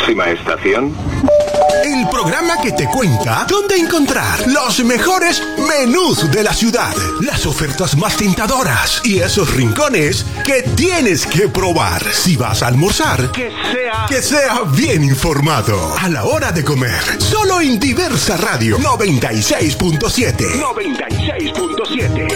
Próxima estación. El programa que te cuenta dónde encontrar los mejores menús de la ciudad, las ofertas más tentadoras y esos rincones que tienes que probar. Si vas a almorzar, que sea bien informado a la hora de comer. Solo en Diversa Radio 96.7. 96.7.